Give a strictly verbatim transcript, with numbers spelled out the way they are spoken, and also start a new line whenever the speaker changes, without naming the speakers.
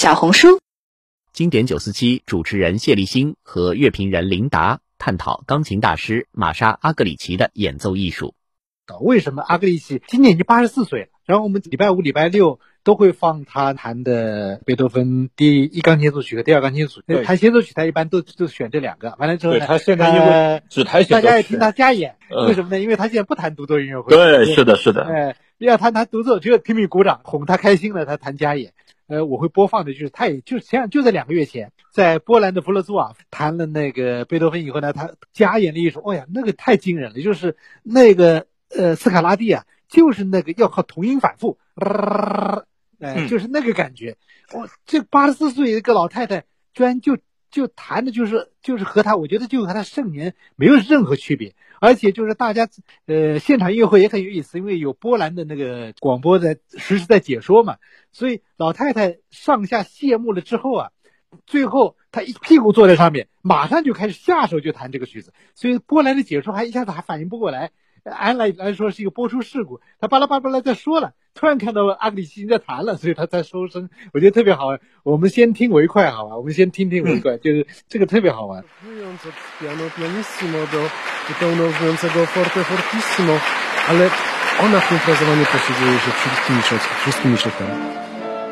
小红书。
经典九四七主持人谢立新和乐评人林达探讨钢琴大师玛莎·阿格里奇的演奏艺术。
为什么阿格里奇今年已经八十四岁了？然后我们礼拜五、礼拜六都会放他弹的贝多芬第一钢琴协奏曲和第二钢琴协奏曲。弹协奏曲他一般都都选这两个，完了之后呢，
对他现在因为只弹协奏曲，
大家也听他加演，
嗯、
为什么呢？因为他现在不弹独奏音乐会。
对，是的，是的。
哎，要他弹独奏，就拼命鼓掌，哄他开心了，他弹加演。呃，我会播放的就是他也就像就在两个月前，在波兰的弗勒兹瓦弹了那个贝多芬以后呢，他加演了一首，哦呀，那个太惊人了，就是那个呃斯卡拉蒂啊，就是那个要靠同音反复，呃、哎，就是那个感觉。哦，这八十四岁一个老太太，居然就就弹的就是就是和他，我觉得就和他盛年没有任何区别。而且就是大家呃现场音乐会也很有意思，因为有波兰的那个广播在实时在解说嘛，所以老太太上下谢幕了之后啊，最后她一屁股坐在上面，马上就开始下手就弹这个曲子，所以波兰的解说还一下子还反应不过来，按来来说是一个播出事故，他巴拉巴拉巴拉在说了，突然看到阿格里奇在弹了，所以他才收声，我觉得特别好玩。我们先听为快好吧，我们先听听为快，就是这个特别好玩。
pełnoobwiązującego forte fortissimo, ale ona w tym frazowaniu posługuje się wszystkimi, wszystkimi środkami.